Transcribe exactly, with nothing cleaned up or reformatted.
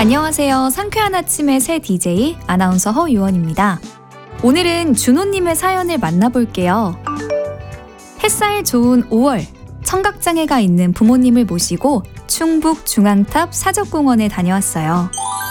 안녕하세요. 상쾌한 아침의 새 디제이 아나운서 허유원입니다. 오늘은 준호님의 사연을 만나볼게요. 햇살 좋은 오월, 청각장애가 있는 부모님을 모시고 충북 중앙탑 사적공원에 다녀왔어요.